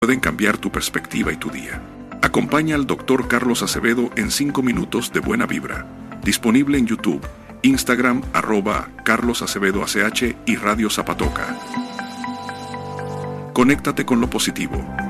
pueden cambiar tu perspectiva y tu día. Acompaña al Dr. Carlos Acevedo en 5 minutos de buena vibra. Disponible en YouTube, Instagram @CarlosAcevedoACH y Radio Zapatoca. Conéctate con lo positivo.